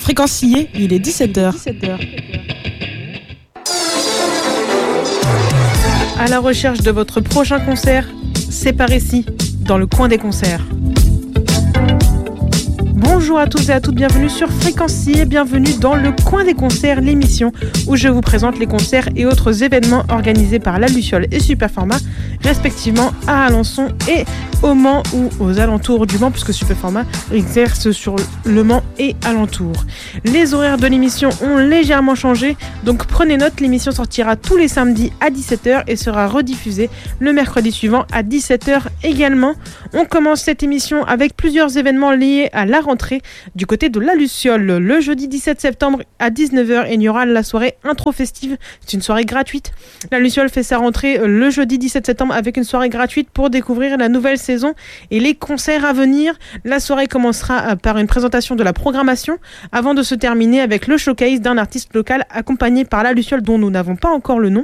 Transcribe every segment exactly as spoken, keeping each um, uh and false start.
Fréquencier, il est dix-sept heures. À la recherche de votre prochain concert, c'est par ici, dans le coin des concerts. Bonjour à tous et à toutes, bienvenue sur Fréquencier, bienvenue dans le coin des concerts, l'émission où je vous présente les concerts et autres événements organisés par La Luciole et Superformat, respectivement à Alençon et au Mans ou aux alentours du Mans, puisque Superformat exerce sur le Mans et alentours. Les horaires de l'émission ont légèrement changé, donc prenez note, l'émission sortira tous les samedis à dix-sept heures et sera rediffusée le mercredi suivant à dix-sept heures également. On commence cette émission avec plusieurs événements liés à la rentrée du côté de La Luciole. Le jeudi dix-sept septembre à dix-neuf heures, il y aura la soirée intro festive. C'est une soirée gratuite. La Luciole fait sa rentrée le jeudi dix-sept septembre avec une soirée gratuite pour découvrir la nouvelle saison et les concerts à venir. La soirée commencera par une présentation de la programmation avant de se terminer avec le showcase d'un artiste local accompagné par La Luciole dont nous n'avons pas encore le nom.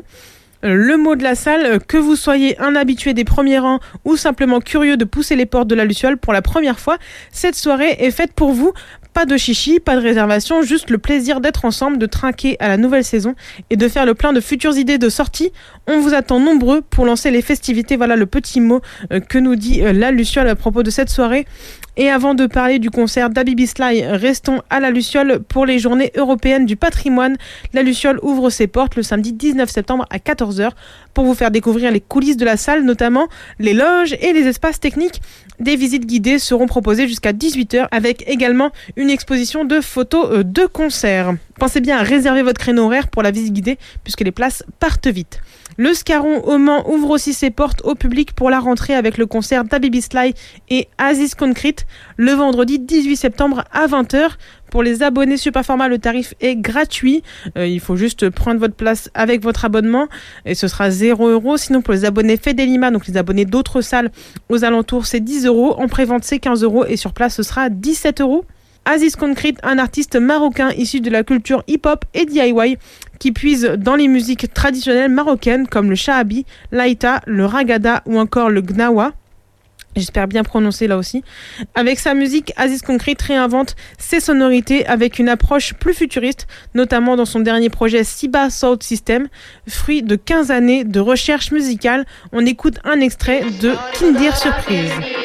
Le mot de la salle, que vous soyez un habitué des premiers rangs ou simplement curieux de pousser les portes de La Luciole pour la première fois, cette soirée est faite pour vous. Pas de chichi, pas de réservation, juste le plaisir d'être ensemble, de trinquer à la nouvelle saison et de faire le plein de futures idées de sortie. On vous attend nombreux pour lancer les festivités. Voilà le petit mot que nous dit La Luciole à propos de cette soirée. Et avant de parler du concert d'Habibi Sly, restons à La Luciole pour les journées européennes du patrimoine. La Luciole ouvre ses portes le samedi dix-neuf septembre à quatorze heures pour vous faire découvrir les coulisses de la salle, notamment les loges et les espaces techniques. Des visites guidées seront proposées jusqu'à dix-huit heures avec également une exposition de photos de concert. Pensez bien à réserver votre créneau horaire pour la visite guidée puisque les places partent vite. Le Scarron au Mans ouvre aussi ses portes au public pour la rentrée avec le concert d'Habibi Sly et Aziz Concrete le vendredi dix-huit septembre à vingt heures. Pour les abonnés Superformat, le tarif est gratuit. Euh, il faut juste prendre votre place avec votre abonnement et ce sera zéro euros. Sinon, pour les abonnés Fedelima, donc les abonnés d'autres salles aux alentours, c'est dix euros. En pré-vente, c'est quinze euros et sur place, ce sera dix-sept euros. Aziz Concrete, un artiste marocain issu de la culture hip-hop et D I Y qui puise dans les musiques traditionnelles marocaines comme le shahabi, l'aïta, le ragada ou encore le gnawa. J'espère bien prononcer là aussi. Avec sa musique, Aziz Concrete réinvente ses sonorités avec une approche plus futuriste, notamment dans son dernier projet Siba Sound System, fruit de quinze années de recherche musicale. On écoute un extrait de Kindir Surprise.